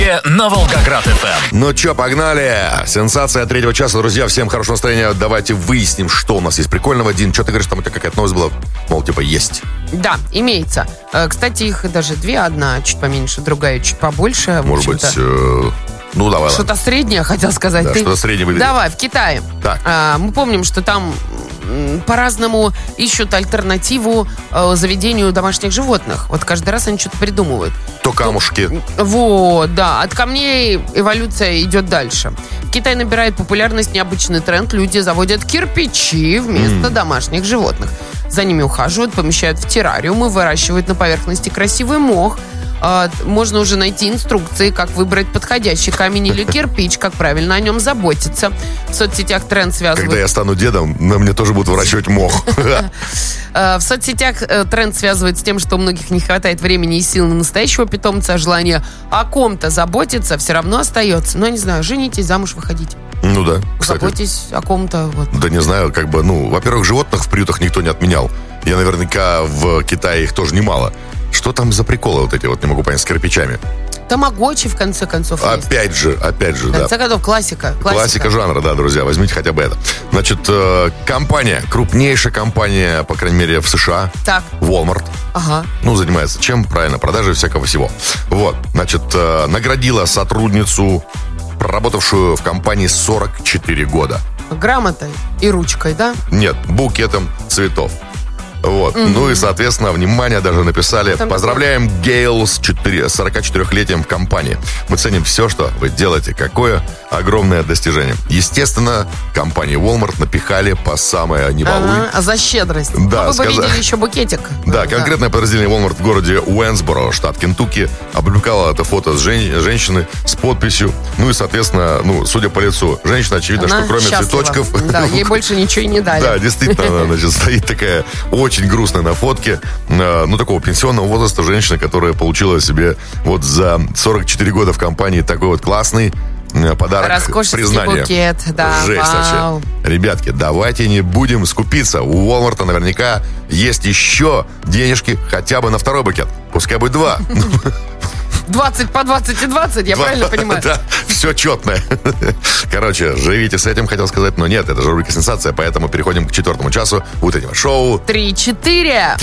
На Волгоград-ФМ. Ну чё, погнали. Сенсация третьего часа, друзья. Всем хорошего настроения. Давайте выясним, что у нас есть прикольного. Дин, что ты говоришь, там у тебя какая-то новость была? Мол, типа, есть. Да, имеется. Кстати, их даже две. Одна чуть поменьше, другая чуть побольше. Может быть, ну давай. Что-то среднее, хотел сказать. Да, что-то среднее выдали. Давай, в Китае. Так. Мы помним, что там по-разному ищут альтернативу заведению домашних животных. Вот каждый раз они что-то придумывают. То камушки. Вот, да. От камней эволюция идет дальше. В Китае набирает популярность необычный тренд. Люди заводят кирпичи вместо домашних животных. За ними ухаживают, помещают в террариумы, выращивают на поверхности красивый мох. Можно уже найти инструкции, как выбрать подходящий камень или кирпич, как правильно о нем заботиться. В соцсетях тренд связывают... Когда я стану дедом, на мне тоже будут выращивать мох. В соцсетях тренд связывает с тем, что у многих не хватает времени и сил на настоящего питомца, а желание о ком-то заботиться все равно остается. Ну, я не знаю, женитесь, замуж выходите. Ну да, кстати. Заботьтесь о ком-то. Вот. Да не знаю, как бы, во-первых, животных в приютах никто не отменял. Я наверняка в Китае их тоже немало. Что там за приколы вот эти, вот не могу понять, с кирпичами? Тамагочи, в конце концов, есть. Опять же, В конце концов, классика. Классика жанра, да, друзья, возьмите хотя бы это. Значит, компания, крупнейшая компания, по крайней мере, в США, Так. Walmart, Ага. занимается чем? Правильно, продажей всякого всего. Вот, значит, наградила сотрудницу, проработавшую в компании 44 года. Грамотой и ручкой, да? Нет, букетом цветов. Вот. Ну и, соответственно, внимание, даже написали: поздравляем Гейл с 44-летием в компании. Мы ценим все, что вы делаете. Какое огромное достижение. Естественно, компании Walmart напихали по самое не балуй. А за щедрость. Да, вы бы видели еще букетик. Да, конкретное подразделение Walmart в городе Уэнсборо, штат Кентукки, опубликовало это фото с женщины с подписью. Ну и, соответственно, судя по лицу, женщина, очевидно, Она что кроме счастлива. цветочков... Да, ей больше ничего и не дали. Да, действительно, она, значит, стоит такая очень грустная на фотке. Такого пенсионного возраста женщина, которая получила себе вот за 44 года в компании такой вот классный подарок, роскошный признание. букет, да. Жесть вообще. Ребятки, давайте не будем скупиться. У Walmart наверняка есть еще денежки хотя бы на второй букет. Пускай будет 2. 20 по 20 и 20, я правильно понимаю? Да, все четное. Короче, живите с этим, хотел сказать, но нет, это же рубрика «Сенсация», поэтому переходим к 4 часу утреннего шоу. 3-4.